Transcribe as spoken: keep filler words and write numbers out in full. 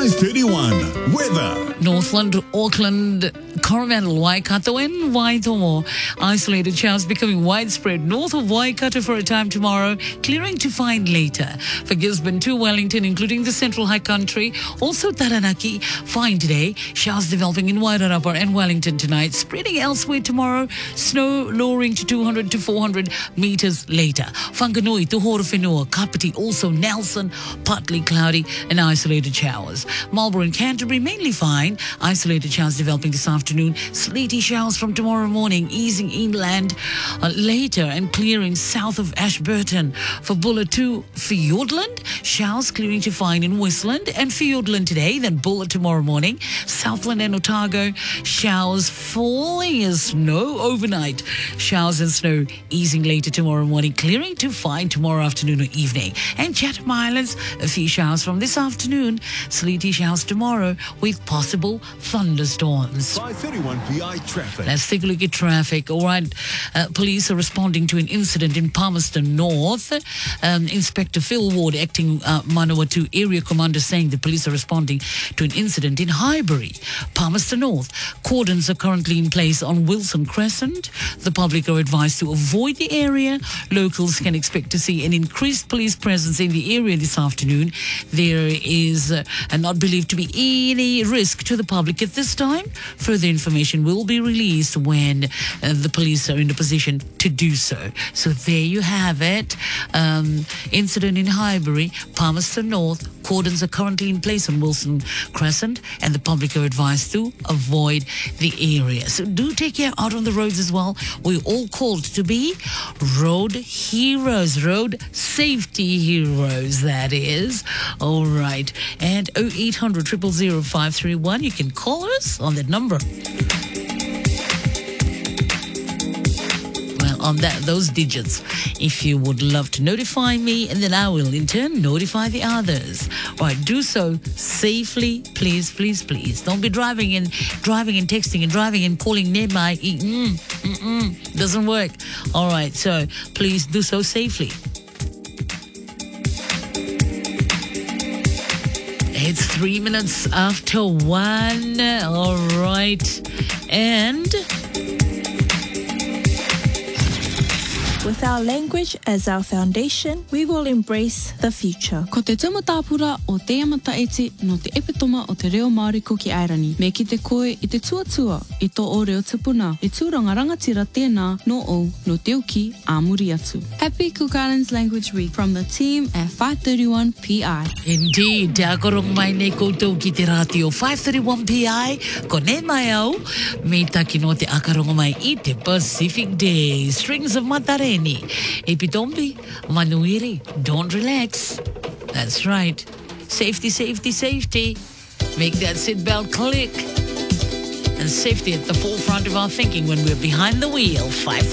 five thirty-one. Weather. Northland, Auckland, Coromandel, Waikato and Waitomo. Isolated showers becoming widespread north of Waikato for a time tomorrow, clearing to find later. For Gisborne to Wellington, including the Central High Country, also Taranaki, fine today. Showers developing in Wairarapa and Wellington tonight, spreading elsewhere tomorrow. Snow lowering to two hundred to four hundred meters later. Whanganui to Horowhenua, Kapiti, also Nelson, partly cloudy and isolated showers. Marlborough and Canterbury mainly fine. Isolated showers developing this afternoon. Sleety showers from tomorrow morning, easing inland uh, later and clearing south of Ashburton. For Buller to Fiordland, showers clearing to fine in Westland and Fiordland today, then Buller tomorrow morning. Southland and Otago, showers falling as snow overnight. Showers and snow easing later tomorrow morning, clearing to fine tomorrow afternoon or evening. And Chatham Islands, a few showers from this afternoon. Sleety showers tomorrow with possible thunderstorms. five thirty-one P I traffic. Let's take a look at traffic. All right. Uh, police are responding to an incident in Palmerston North. Um, Inspector Phil Ward, acting uh, Manawatu area commander, saying the police are responding to an incident in Highbury, Palmerston North. Cordons are currently in place on Wilson Crescent. The public are advised to avoid the area. Locals can expect to see an increased police presence in the area this afternoon. There is uh, not believed to be any risk to the public at this time. Further information will be released when uh, the police are in a position to do so. So there you have it. Um, incident in Highbury, Palmerston North. Cordons are currently in place on Wilson Crescent, and the public are advised to avoid the area. So do take care out on the roads as well. We're all called to be road heroes, road safety heroes, that is. All right. And oh eight hundred, zero zero zero, five three one, you can call us on that number. On that, those digits, if you would love to notify me, and then I will in turn notify the others. All right, do so safely, please, please, please. Don't be driving and driving and texting and driving and calling nearby. Mm, mm-mm, doesn't work. All right, so please do so safely. It's three minutes after one. All right, and with our language as our foundation, we will embrace the future. Ko te tumu tāpura o te amata eti no te epitoma o te reo Māori ko ki Airani. Me ki te koe i te tuatua i tō o reo tupuna. E tūranga rangatira tēnā no o no te uki a muri atu. Happy Cook Islands Language Week from the team at five thirty-one P I. Indeed, te akorong mai nei koutou ki te ratio five thirty-one P I. Ko ne mai au, me taki no te akarongo mai i te Pacific Day. Strings of Matare. Epitombi, Manuiri, don't relax. That's right. Safety, safety, safety. Make that seatbelt click. And safety at the forefront of our thinking when we're behind the wheel. five